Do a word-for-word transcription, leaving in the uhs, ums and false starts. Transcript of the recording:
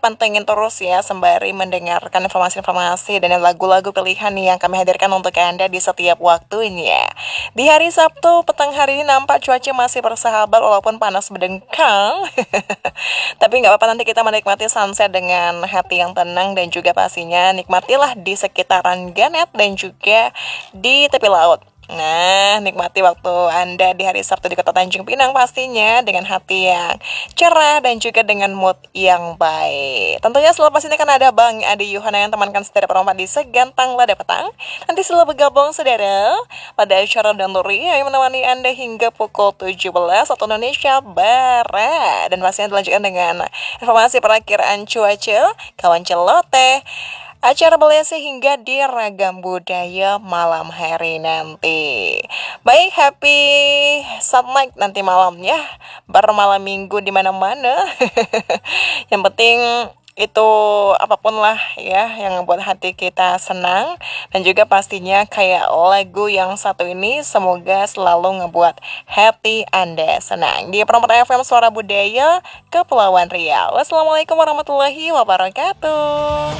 pantengin terus ya, sembari mendengarkan informasi-informasi dan lagu-lagu pilihan nih yang kami hadirkan untuk Anda di setiap waktunya. Di hari Sabtu, petang hari ini nampak cuaca masih bersahabat walaupun panas berdengkang. Tapi nggak apa-apa, nanti kita menikmati sunset dengan hati yang tenang dan juga pastinya nikmatilah di sekitaran Ganet dan juga di tepi laut. Nah, nikmati waktu Anda di hari Sabtu di Kota Tanjung Pinang pastinya dengan hati yang cerah dan juga dengan mood yang baik. Tentunya selepas ini kan ada Bang Adi Yuhana yang temankan saudara perempat di Segantang Lada Petang. Nanti selalu bergabung saudara pada acara Danduri yang menemani Anda hingga pukul tujuh belas waktu Indonesia Barat. Dan pastinya dilanjutkan dengan informasi perakiraan cuaca, kawan celoteh, acara belesi hingga di ragam budaya malam hari nanti. Baik, happy Sunlight nanti malamnya, bermalam minggu di mana-mana. Yang penting itu apapun lah ya yang membuat hati kita senang, dan juga pastinya kayak lagu yang satu ini semoga selalu ngebuat hati Anda senang. Di Perempat F M Suara Budaya Kepulauan Riau. Wassalamualaikum warahmatullahi wabarakatuh.